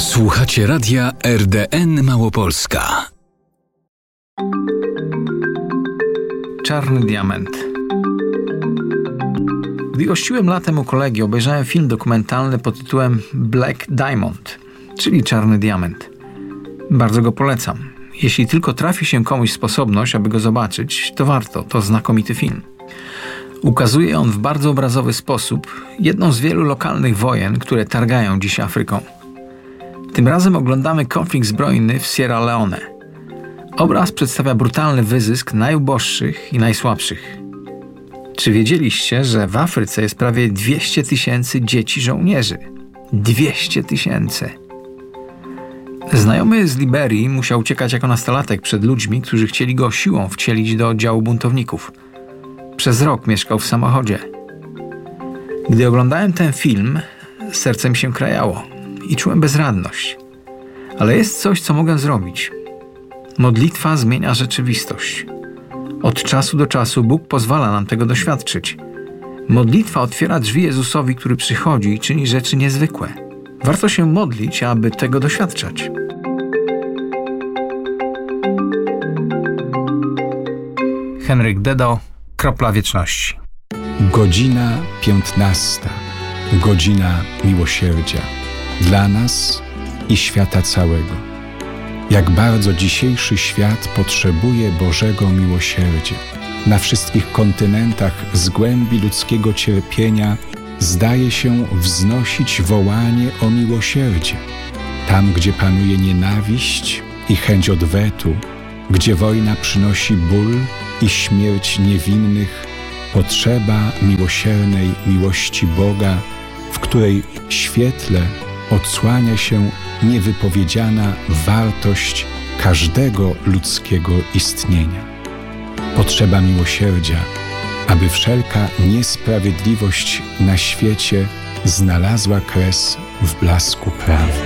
Słuchacie radia RDN Małopolska. Czarny diament. Gdy gościłem latem u kolegi, obejrzałem film dokumentalny pod tytułem Black Diamond, czyli Czarny Diament. Bardzo go polecam. Jeśli tylko trafi się komuś sposobność, aby go zobaczyć, to warto. To znakomity film. Ukazuje on w bardzo obrazowy sposób jedną z wielu lokalnych wojen, które targają dziś Afryką. Tym razem oglądamy konflikt zbrojny w Sierra Leone. Obraz przedstawia brutalny wyzysk najuboższych i najsłabszych. Czy wiedzieliście, że w Afryce jest prawie 200 000 dzieci żołnierzy? 200 000! Znajomy z Liberii musiał uciekać jako nastolatek przed ludźmi, którzy chcieli go siłą wcielić do oddziału buntowników. Przez rok mieszkał w samochodzie. Gdy oglądałem ten film, serce mi się krajało i czułem bezradność. Ale jest coś, co mogę zrobić. Modlitwa zmienia rzeczywistość. Od czasu do czasu Bóg pozwala nam tego doświadczyć. Modlitwa otwiera drzwi Jezusowi, który przychodzi i czyni rzeczy niezwykłe. Warto się modlić, aby tego doświadczać. Henryk Dedo, Kropla Wieczności. Godzina 15. Godzina miłosierdzia. Dla nas i świata całego. Jak bardzo dzisiejszy świat potrzebuje Bożego miłosierdzia. Na wszystkich kontynentach z głębi ludzkiego cierpienia zdaje się wznosić wołanie o miłosierdzie. Tam, gdzie panuje nienawiść i chęć odwetu, gdzie wojna przynosi ból i śmierć niewinnych, potrzeba miłosiernej miłości Boga, w której świetle odsłania się niewypowiedziana wartość każdego ludzkiego istnienia. Potrzeba miłosierdzia, aby wszelka niesprawiedliwość na świecie znalazła kres w blasku prawdy.